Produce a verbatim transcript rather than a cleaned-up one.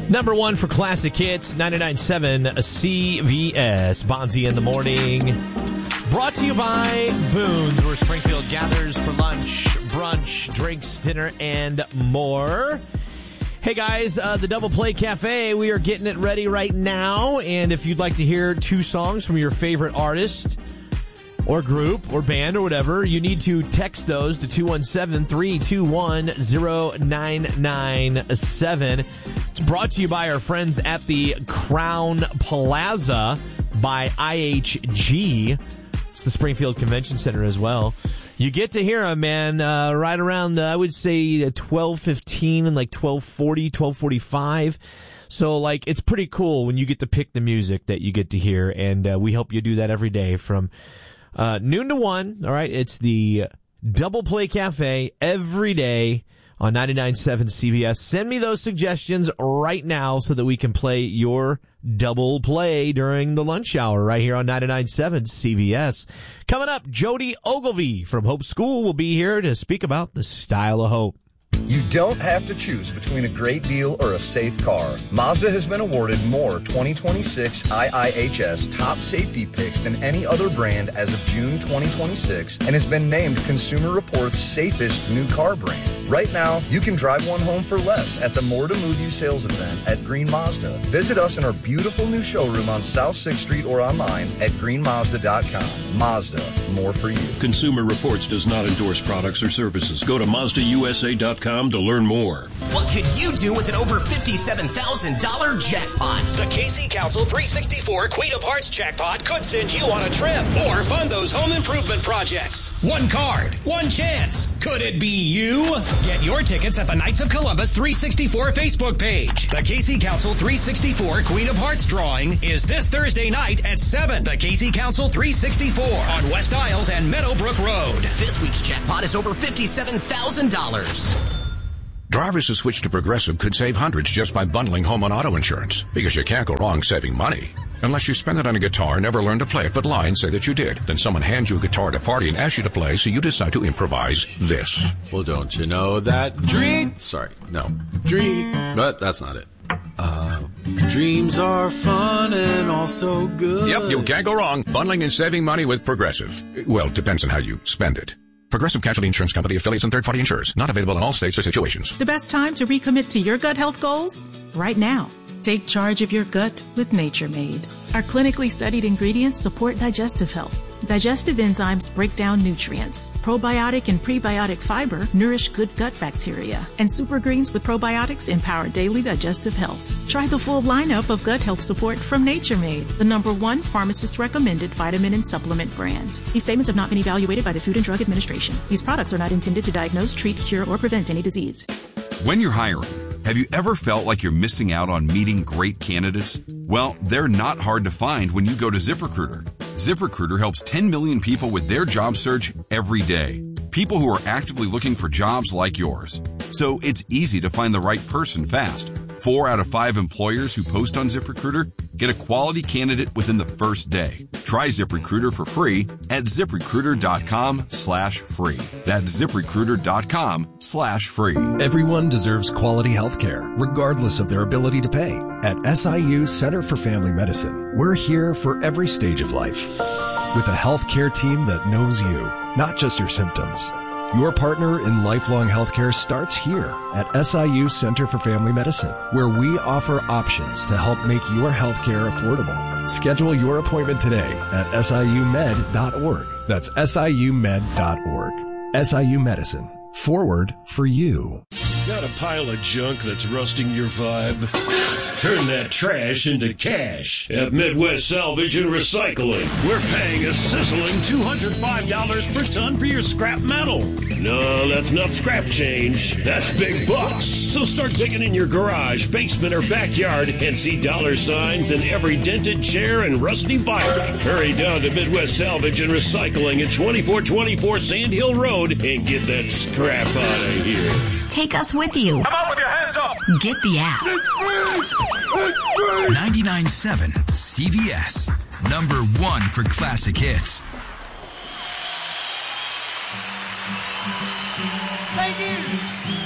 Number one for classic hits, ninety-nine point seven C V S. Bonzi in the morning. Brought to you by Boone's, where Springfield gathers for lunch, brunch, drinks, dinner, and more. Hey guys, uh, the Double Play Cafe, we are getting it ready right now. And if you'd like to hear two songs from your favorite artist or group or band or whatever, you need to text those to two one seven, three two one, zero nine nine seven. It's brought to you by our friends at the Crown Plaza by I H G. It's the Springfield Convention Center as well. You get to hear them, man, uh, right around, uh, I would say, twelve fifteen and like twelve forty, twelve forty-five. So, like, it's pretty cool when you get to pick the music that you get to hear, and uh, we hope you do that every day from uh, noon to one. All right, it's the Double Play Cafe every day on ninety-nine point seven C V S. Send me those suggestions right now so that we can play your double play during the lunch hour right here on ninety-nine point seven C V S. Coming up, Jody Ogilvy from Hope School will be here to speak about the style of hope. You don't have to choose between a great deal or a safe car. Mazda has been awarded more twenty twenty-six I I H S top safety picks than any other brand as of June twenty twenty-six and has been named Consumer Reports' safest new car brand. Right now, you can drive one home for less at the More to Move You sales event at Green Mazda. Visit us in our beautiful new showroom on South sixth Street or online at green mazda dot com. Mazda, more for you. Consumer Reports does not endorse products or services. Go to mazda u s a dot com to learn more. What could you do with an over fifty-seven thousand dollars jackpot? The K C Council three sixty-four Queen of Hearts jackpot could send you on a trip or fund those home improvement projects. One card, one chance. Could it be you? Get your tickets at the Knights of Columbus three sixty-four Facebook page. The K C Council three sixty-four Queen of Hearts drawing is this Thursday night at seven. The K C Council three sixty-four on West Isles and Meadowbrook Road. This week's jackpot is over fifty-seven thousand dollars. Drivers who switch to Progressive could save hundreds just by bundling home and auto insurance, because you can't go wrong saving money. Unless you spend it on a guitar, never learn to play it, but lie and say that you did. Then someone hands you a guitar at a party and asks you to play, so you decide to improvise this. Well, don't you know that dream... Sorry, no. Dream... But that's not it. Uh, dreams are fun and also good. Yep, you can't go wrong. Bundling and saving money with Progressive. Well, depends on how you spend it. Progressive Casualty Insurance Company, affiliates, and third-party insurers. Not available in all states or situations. The best time to recommit to your gut health goals? Right now. Take charge of your gut with Nature Made. Our clinically studied ingredients support digestive health. Digestive enzymes break down nutrients. Probiotic and prebiotic fiber nourish good gut bacteria. And super greens with probiotics empower daily digestive health. Try the full lineup of gut health support from Nature Made, the number one pharmacist-recommended vitamin and supplement brand. These statements have not been evaluated by the Food and Drug Administration. These products are not intended to diagnose, treat, cure, or prevent any disease. When you're hiring, have you ever felt like you're missing out on meeting great candidates? Well, they're not hard to find when you go to ZipRecruiter. ZipRecruiter helps ten million people with their job search every day. People who are actively looking for jobs like yours. So it's easy to find the right person fast. Four out of five employers who post on ZipRecruiter get a quality candidate within the first day. Try ZipRecruiter for free at ZipRecruiter.com slash free. That's ZipRecruiter.com slash free. Everyone deserves quality health care, regardless of their ability to pay. At S I U Center for Family Medicine, we're here for every stage of life. With a healthcare team that knows you, not just your symptoms. Your partner in lifelong healthcare starts here at S I U Center for Family Medicine, where we offer options to help make your healthcare affordable. Schedule your appointment today at S I U med dot org. That's S I U med dot org. S I U Medicine. Forward for you. Got a pile of junk that's rusting your vibe? Turn that trash into cash at Midwest Salvage and Recycling. We're paying a sizzling two hundred five dollars per ton for your scrap metal. No, that's not scrap change. That's big bucks. So start digging in your garage, basement, or backyard and see dollar signs in every dented chair and rusty bike. Hurry down to Midwest Salvage and Recycling at twenty-four twenty-four Sand Hill Road and get that scrap out of here. Take us with you. Come on with your hands up. Get the app. It's free. It's free. ninety-nine point seven C V S. Number one for classic hits. Thank you.